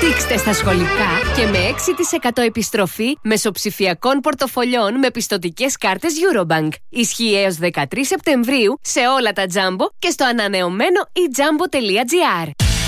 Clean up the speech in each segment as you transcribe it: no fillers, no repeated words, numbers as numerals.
Δείξτε στα σχολικά και με 6% επιστροφή μεσοψηφιακών πορτοφολιών με πιστωτικές κάρτες Eurobank. Ισχύει έως 13 Σεπτεμβρίου σε όλα τα Jumbo και στο ανανεωμένο ejumbo.gr.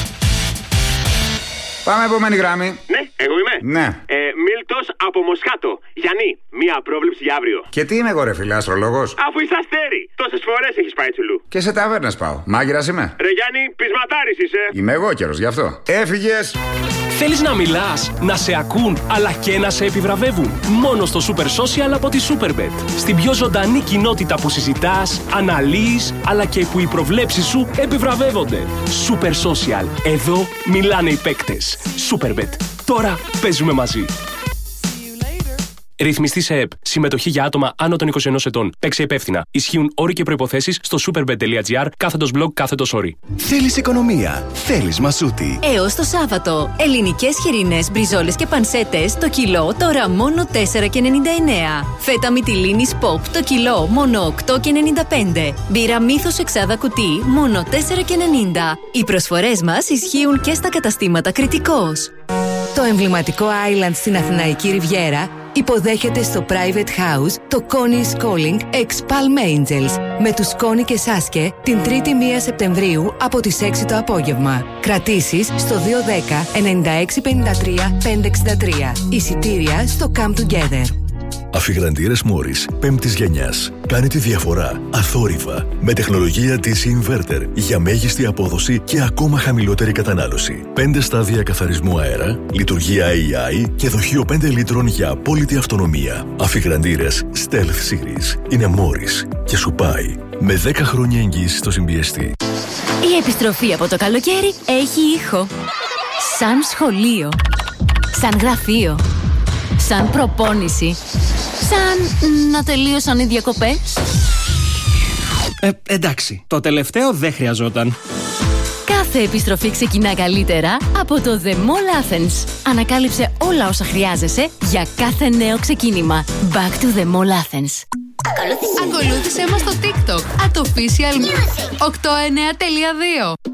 Πάμε επόμενη γράμμη. Ναι, εγώ είμαι. Ναι. Μίλτος από Μοσχάτο. Γιάννη, μία πρόβλεψη για αύριο. Και τι είμαι εγώ, ρε φίλε, αστρολόγος? Αφού είσαι αστέρι, τόσες φορές έχεις πάει τσουλού. Και σε ταβέρνες πάω. Μάγειρας είμαι. Ρε Γιάννη, πεισματάρης είσαι. Είμαι εγώ καιρος, γι' αυτό. Έφυγες. Θέλεις να μιλάς, να σε ακούν, αλλά και να σε επιβραβεύουν? Μόνο στο Super Social από τη Superbet. Στην πιο ζωντανή κοινότητα που συζητάς, αναλύεις, αλλά και που οι προβλέψεις σου επιβραβεύονται. Super Social. Εδώ μιλάνε οι παίκτες. Superbet. Τώρα παίζουμε μαζί. Ρυθμιστή σε ΕΠ. Συμμετοχή για άτομα άνω των 21 ετών. Παίξε υπεύθυνα. Ισχύουν όροι και προϋποθέσεις στο superbet.gr/blog/όροι. Θέλεις οικονομία. Θέλεις μασούτη. Έως το Σάββατο. Ελληνικές χοιρινές μπριζόλες και πανσέτες το κιλό τώρα μόνο 4,99. Φέτα μυτιλίνης Pop το κιλό μόνο 8,95. Μπύρα Μύθος εξάδα κουτί μόνο 4,90. Οι προσφορές μας ισχύουν και στα καταστήματα Κρητικός. Το εμβληματικό Island στην Αθηναϊκή Ριβιέρα υποδέχεται στο Private House το Connie's Calling ex Palm Angels με τους Connie και Σάσκε την 3η 1 Σεπτεμβρίου από τις 6 το απόγευμα. Κρατήσεις στο 210 96 53 563. Εισιτήρια στο Come Together. Αφιγραντήρες Morris 5ης γενιάς. Κάνει τη διαφορά αθόρυβα με τεχνολογία DC Inverter για μέγιστη απόδοση και ακόμα χαμηλότερη κατανάλωση. 5 στάδια καθαρισμού αέρα, λειτουργία AI και δοχείο 5 λίτρων για απόλυτη αυτονομία. Αφιγραντήρες Stealth Series είναι Morris και σου πάει με 10 χρόνια εγγύηση στο συμπιεστή. Η επιστροφή από το καλοκαίρι έχει ήχο. Σαν σχολείο. Σαν γραφείο. Σαν προπόνηση. Σαν να τελείωσαν οι διακοπές. Εντάξει, το τελευταίο δεν χρειαζόταν. Κάθε επιστροφή ξεκινά καλύτερα από το The Mall Athens. Ανακάλυψε όλα όσα χρειάζεσαι για κάθε νέο ξεκίνημα. Back to the Mall Athens. Ακολούθησέ μας στο TikTok @official892.